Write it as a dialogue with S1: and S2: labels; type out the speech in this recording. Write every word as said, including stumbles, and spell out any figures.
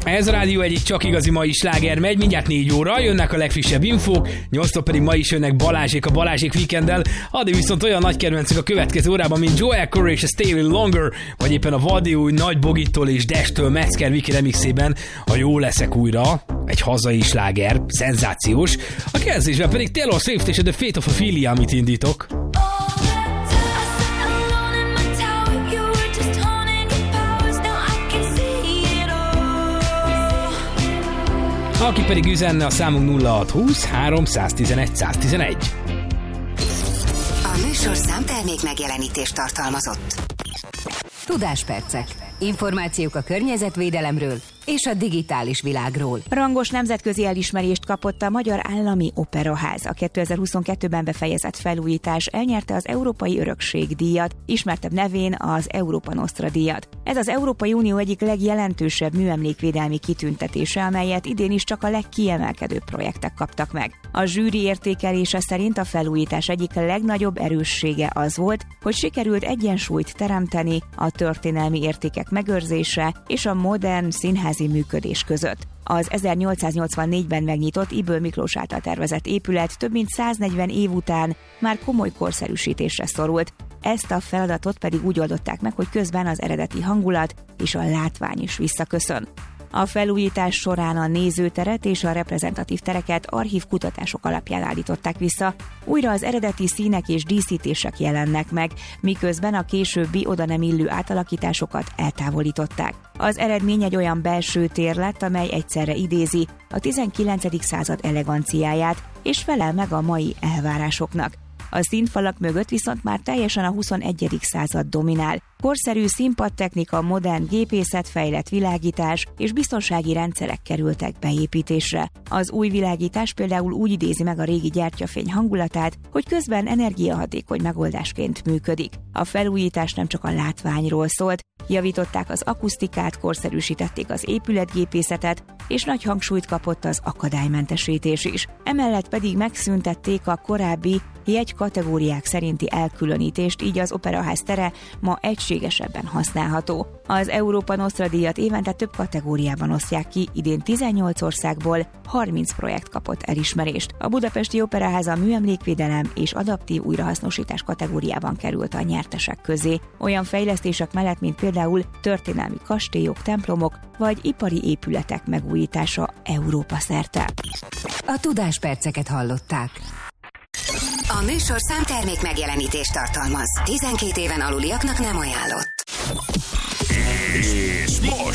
S1: Ez a rádió egyik csak igazi mai sláger megy, mindjárt négy óra, jönnek a legfrissebb infók, nyolctól pedig ma is jönnek Balázsék a Balázsék Weekenddel, addig viszont olyan nagy kedvencük a következő órában, mint Joel Corey és a Stay a Little Longer, vagy éppen a Vadi új Nagy Bogittól és Destől Metzger Viki remixében a Jó leszek újra, egy hazai sláger, szenzációs, a kezdésben pedig Taylor Swift és a The Fate of Ophelia, amit indítok. Aki pedig üzenne, a számunk nulla hat húsz három tizenegy száz tizenegy.
S2: A műsor számtermék megjelenítést tartalmazott. Tudáspercek. Információk a környezetvédelemről és a digitális világról.
S3: Rangos nemzetközi elismerést kapott a Magyar Állami Operaház. A kétezer-huszonkettőben befejezett felújítás elnyerte az Európai Örökség díjat, ismertebb nevén az Európa Nostra díjat. Ez az Európai Unió egyik legjelentősebb műemlékvédelmi kitüntetése, amelyet idén is csak a legkiemelkedőbb projektek kaptak meg. A zsűri értékelése szerint a felújítás egyik legnagyobb erőssége az volt, hogy sikerült egyensúlyt teremteni a történelmi értékek megőrzése és a modern színházi működés között. Az ezernyolcszáznyolcvannégyben megnyitott Ybl Miklós által tervezett épület több mint száznegyven év után már komoly korszerűsítésre szorult. Ezt a feladatot pedig úgy oldották meg, hogy közben az eredeti hangulat és a látvány is visszaköszön. A felújítás során a nézőteret és a reprezentatív tereket archív kutatások alapján állították vissza, újra az eredeti színek és díszítések jelennek meg, miközben a későbbi oda nem illő átalakításokat eltávolították. Az eredmény egy olyan belső tér lett, amely egyszerre idézi a tizenkilencedik század eleganciáját és felel meg a mai elvárásoknak. A színfalak mögött viszont már teljesen a huszonegyedik század dominál. Korszerű színpadtechnika, modern gépészet, fejlett világítás és biztonsági rendszerek kerültek beépítésre. Az új világítás például úgy idézi meg a régi gyertyafény hangulatát, hogy közben energiahatékony megoldásként működik. A felújítás nem csak a látványról szólt, javították az akusztikát, korszerűsítették az épületgépészetet, és nagy hangsúlyt kapott az akadálymentesítés is. Emellett pedig megszüntették a korábbi jegykategóriák szerinti elkülönítést, így az Operaház tere ma egységesebben használható. Az Európa Nostra díjat évente több kategóriában osztják ki, idén tizennyolc országból harminc projekt kapott elismerést. A Budapesti Operaház a műemlékvédelem és adaptív újrahasznosítás kategóriában került a nyertesek közé. Olyan fejlesztések mellett, mint például történelmi kastélyok, templomok vagy ipari épületek megújítása Európa szerte.
S2: A tudásperceket hallották. A műsor számtermék megjelenítést tartalmaz. tizenkét éven aluliaknak nem ajánlott.
S4: És most